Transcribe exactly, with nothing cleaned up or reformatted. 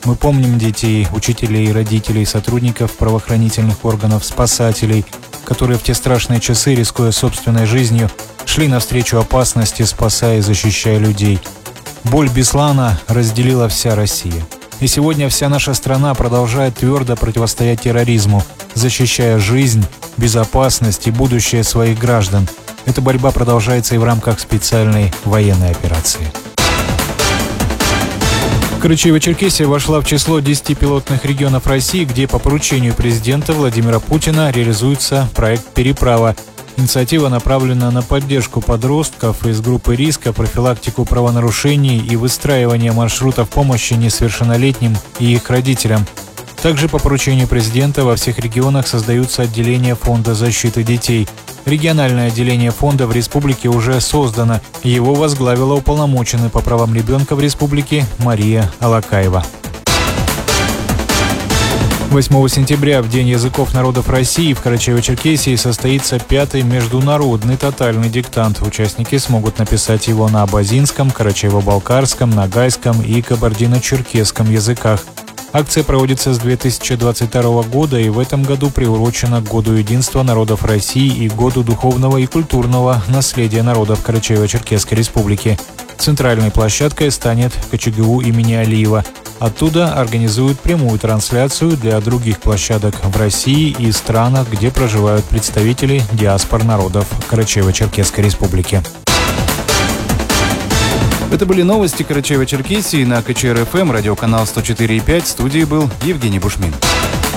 Мы помним детей, учителей, родителей, сотрудников правоохранительных органов, спасателей, которые в те страшные часы, рискуя собственной жизнью, шли навстречу опасности, спасая и защищая людей. Боль Беслана разделила вся Россия. И сегодня вся наша страна продолжает твердо противостоять терроризму, защищая жизнь, безопасность и будущее своих граждан. Эта борьба продолжается и в рамках специальной военной операции. Карачаево-Черкесия вошла в число десяти пилотных регионов России, где по поручению президента Владимира Путина реализуется проект «Переправа». Инициатива направлена на поддержку подростков из группы риска, профилактику правонарушений и выстраивание маршрутов помощи несовершеннолетним и их родителям. Также по поручению президента во всех регионах создаются отделения Фонда защиты детей. Региональное отделение фонда в республике уже создано. Его возглавила уполномоченный по правам ребенка в республике Мария Алакаева. восьмого сентября, в День языков народов России, в Карачаево-Черкесии состоится пятый международный тотальный диктант. Участники смогут написать его на абазинском, карачаево-балкарском, ногайском и кабардино-черкесском языках. Акция проводится с две тысячи двадцать второго года и в этом году приурочена к Году единства народов России и Году духовного и культурного наследия народов Карачаево-Черкесской республики. Центральной площадкой станет КЧГУ имени Алиева. Оттуда организуют прямую трансляцию для других площадок в России и странах, где проживают представители диаспор народов Карачаево-Черкесской республики. Это были новости Карачаево-Черкесии на ка че эр эф эм, радиоканал сто четыре и пять. В студии был Евгений Бушмин.